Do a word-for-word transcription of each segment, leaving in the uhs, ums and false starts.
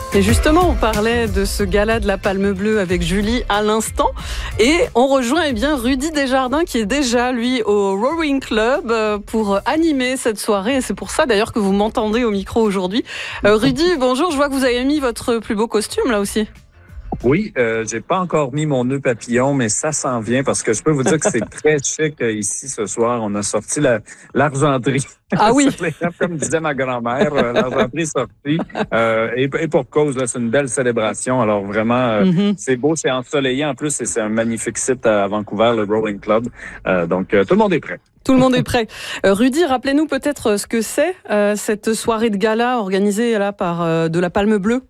Et justement, on parlait de ce gala de la Palme Bleue avec Julie à l'instant. Et on rejoint eh bien Rudy Desjardins qui est déjà, lui, au Rowing Club pour animer cette soirée. Et c'est pour ça d'ailleurs que vous m'entendez au micro aujourd'hui. Euh, Rudy, bonjour, je vois que vous avez mis votre plus beau costume là aussi. Oui, euh, j'ai pas encore mis mon nœud papillon, mais ça s'en vient parce que je peux vous dire que c'est très chic euh, ici ce soir. On a sorti la, l'argenterie. Ah oui. Comme disait ma grand-mère, euh, l'argenterie est sortie. Euh, et, et pour cause, là, c'est une belle célébration. Alors vraiment, euh, mm-hmm. c'est beau, c'est ensoleillé en plus et c'est un magnifique site à Vancouver, le Rowing Club. Euh, donc, euh, tout le monde est prêt. Tout le monde est prêt. Euh, Rudy, rappelez-nous peut-être ce que c'est euh, cette soirée de gala organisée là par euh, de la Palme Bleue.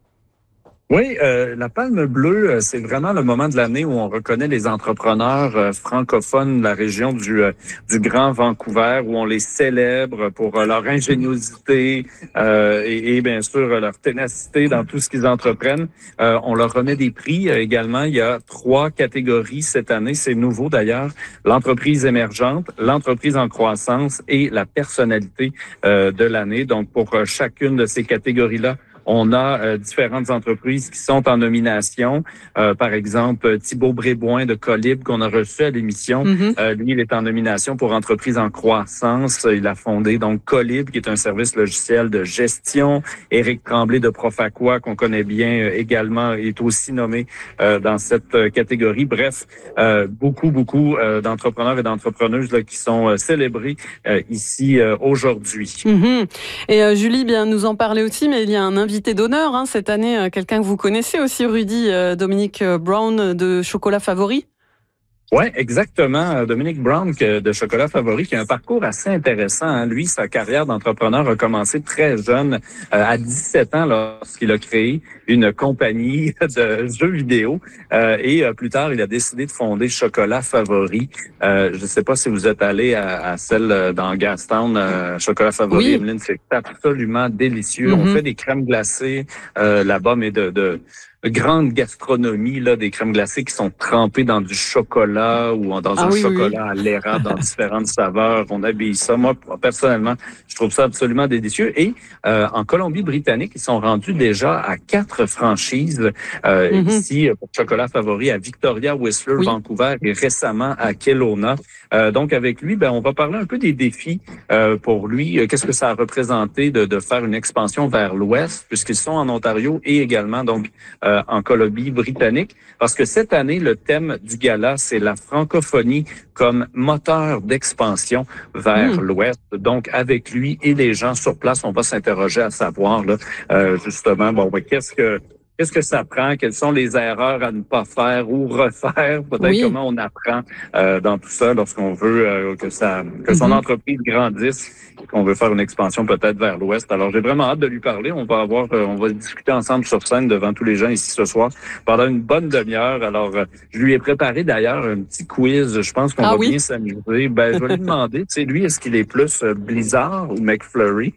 Oui, euh, la Palme Bleue, c'est vraiment le moment de l'année où on reconnaît les entrepreneurs euh, francophones de la région du euh, du Grand Vancouver, où on les célèbre pour euh, leur ingéniosité euh, et, et bien sûr leur ténacité dans tout ce qu'ils entreprennent. Euh, on leur remet des prix euh, également. Il y a trois catégories cette année, c'est nouveau d'ailleurs. L'entreprise émergente, l'entreprise en croissance et la personnalité euh, de l'année. Donc pour euh, chacune de ces catégories-là, on a euh, différentes entreprises qui sont en nomination. Euh, par exemple, Thibaut Bréboin de Colib qu'on a reçu à l'émission. Mm-hmm. Euh, lui, il est en nomination pour entreprise en croissance. Il a fondé donc Colib, qui est un service logiciel de gestion. Éric Tremblay de Profaqua, qu'on connaît bien euh, également, est aussi nommé euh, dans cette euh, catégorie. Bref, euh, beaucoup, beaucoup euh, d'entrepreneurs et d'entrepreneuses là, qui sont euh, célébrés euh, ici euh, aujourd'hui. Mm-hmm. Et euh, Julie, bien nous en parler aussi, mais il y a un invité d'honneur hein, cette année, quelqu'un que vous connaissez aussi, Rudy, euh, Dominique Brown de Chocolat Favori. Oui, exactement. Dominique Brown de Chocolat Favori, qui a un parcours assez intéressant. Hein. Lui, sa carrière d'entrepreneur a commencé très jeune, euh, à dix-sept ans, lorsqu'il a créé une compagnie de jeux vidéo. Euh, et euh, plus tard, il a décidé de fonder Chocolat Favori. Euh, je ne sais pas si vous êtes allé à, à celle dans Gastown, euh, Chocolat Favori. Oui. Emeline, c'est absolument délicieux. Mm-hmm. On fait des crèmes glacées euh, là-bas, mais de... de grande gastronomie, là, des crèmes glacées qui sont trempées dans du chocolat ou dans ah, un oui, chocolat oui. à l'érable dans différentes saveurs. On habille ça. Moi, personnellement, je trouve ça absolument délicieux. Et euh, en Colombie-Britannique, ils sont rendus déjà à quatre franchises euh, mm-hmm. ici pour Chocolat Favori à Victoria, Whistler, oui. Vancouver et récemment à Kelowna. Euh, donc, avec lui, ben, on va parler un peu des défis euh, pour lui. Qu'est-ce que ça a représenté de, de faire une expansion vers l'ouest, puisqu'ils sont en Ontario et également donc euh, en Colombie-Britannique, parce que cette année, le thème du gala, c'est la francophonie comme moteur d'expansion vers mmh. l'Ouest. Donc, avec lui et les gens sur place, on va s'interroger à savoir, là, euh, justement, bon, ben, qu'est-ce que Qu'est-ce que ça prend? Quelles sont les erreurs à ne pas faire ou refaire? Peut-être oui. comment on apprend euh, dans tout ça lorsqu'on veut euh, que ça que son mm-hmm. entreprise grandisse et qu'on veut faire une expansion peut-être vers l'Ouest. Alors, j'ai vraiment hâte de lui parler. On va avoir, euh, on va discuter ensemble sur scène devant tous les gens ici ce soir pendant une bonne demi-heure. Alors, euh, je lui ai préparé d'ailleurs un petit quiz. Je pense qu'on ah, va oui? bien s'amuser. Ben, je vais lui demander, tu sais, lui, est-ce qu'il est plus euh, Blizzard ou McFlurry?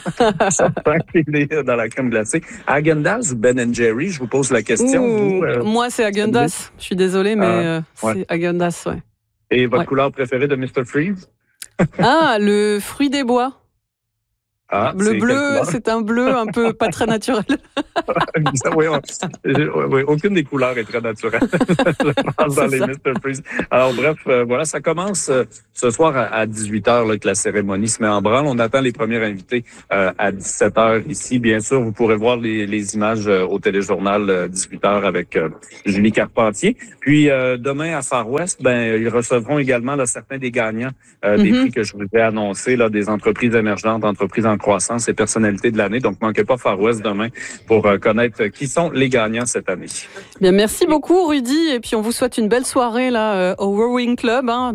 Certain qu'il est dans la crème glacée. Häagen-Dazs ou Ben and Jerry? Je vous pose la question. Ouh, vous, euh, moi, c'est Häagen-Dazs. Je suis désolée, mais euh, ouais. c'est Häagen-Dazs, ouais. Et votre ouais. couleur préférée de mister Freeze? Ah, le fruit des bois. Ah, le bleu, c'est un bleu un peu pas très naturel. oui, on, oui, aucune des couleurs est très naturelle dans les mister Freeze. Alors bref, euh, voilà, ça commence euh, ce soir à, à dix-huit heures là, que la cérémonie se met en branle. On attend les premiers invités euh, à dix-sept heures ici. Bien sûr, vous pourrez voir les, les images euh, au téléjournal euh, dix-huit heures avec euh, Julie Carpentier. Puis euh, demain à Far West, ben ils recevront également là, certains des gagnants euh, mm-hmm. des prix que je vous ai annoncés, là, des entreprises émergentes, entreprises en croissance et personnalités de l'année. Donc, manquez pas Far West demain pour euh, connaître qui sont les gagnants cette année. Bien, merci beaucoup, Rudy. Et puis, on vous souhaite une belle soirée là euh, au Rowing Club. Hein.